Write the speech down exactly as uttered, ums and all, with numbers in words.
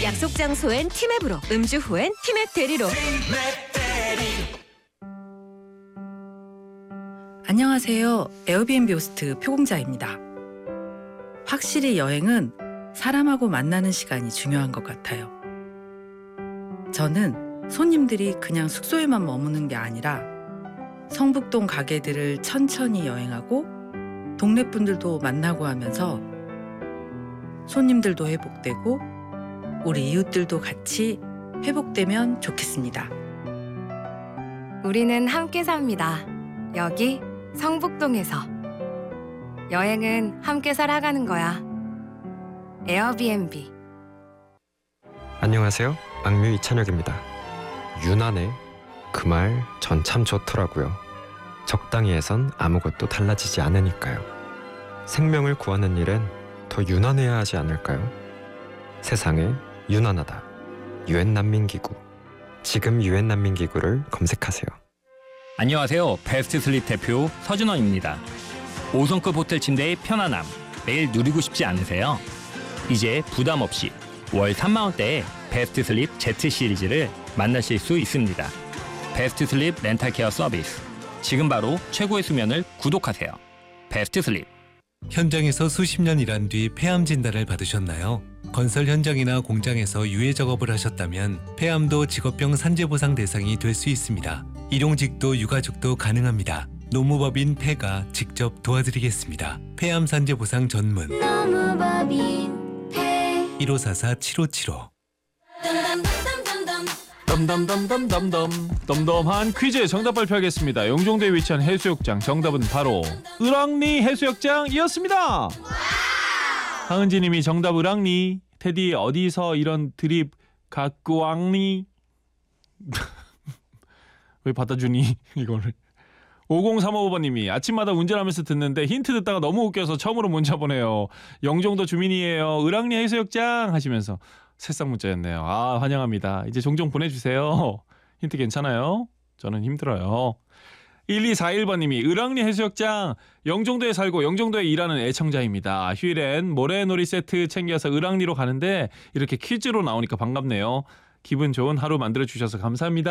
약속 장소엔 티맵으로, 음주 후엔 티맵 대리로. 안녕하세요. 에어비앤비 호스트 표공자입니다. 확실히 여행은 사람하고 만나는 시간이 중요한 것 같아요. 저는 손님들이 그냥 숙소에만 머무는 게 아니라 성북동 가게들을 천천히 여행하고 동네 분들도 만나고 하면서 손님들도 회복되고 우리 이웃들도 같이 회복되면 좋겠습니다. 우리는 함께 삽니다. 여기 성북동에서. 여행은 함께 살아가는 거야. 에어비앤비. 안녕하세요. 악뮤 이찬혁입니다. 유난해 그 말 전 참 좋더라고요. 적당히 해선 아무것도 달라지지 않으니까요. 생명을 구하는 일엔 더 유난해야 하지 않을까요? 세상에 유난하다. 유엔 난민기구. 지금 유엔 난민기구를 검색하세요. 안녕하세요. 베스트 슬립 대표 서준원입니다. 오 성급 호텔 침대의 편안함 매일 누리고 싶지 않으세요? 이제 부담 없이 월 삼만 원대의 베스트 슬립 Z 시리즈를 만나실 수 있습니다. 베스트 슬립 렌탈 케어 서비스. 지금 바로 최고의 수면을 구독하세요. 베스트 슬립. 현장에서 수십 년 일한 뒤 폐암 진단을 받으셨나요? 건설 현장이나 공장에서 유해 작업을 하셨다면 폐암도 직업병 산재보상 대상이 될 수 있습니다. 일용직도 유가족도 가능합니다. 노무법인 폐가 직접 도와드리겠습니다. 폐암 산재보상 전문 노무법인 폐 일오사사 칠오칠오. 덤덤덤덤덤덤 덤덤한 퀴즈 정답 발표하겠습니다. 영종도에 위치한 해수욕장, 정답은 바로 을왕리 해수욕장이었습니다. 하은지님이 정답 을왕리. 테디 어디서 이런 드립 갖고 왕리. 왜 받아주니 이거를. 오공삼오 번님이 아침마다 운전하면서 듣는데 힌트 듣다가 너무 웃겨서 처음으로 문자 보내요. 영종도 주민이에요. 을왕리 해수욕장 하시면서 새싹 문자였네요. 아, 환영합니다. 이제 종종 보내주세요. 힌트 괜찮아요? 저는 힘들어요. 일이사일 번님이 을왕리 해수욕장, 영종도에 살고 영종도에 일하는 애청자입니다. 휴일엔 모래놀이 세트 챙겨서 을왕리로 가는데 이렇게 퀴즈로 나오니까 반갑네요. 기분 좋은 하루 만들어주셔서 감사합니다.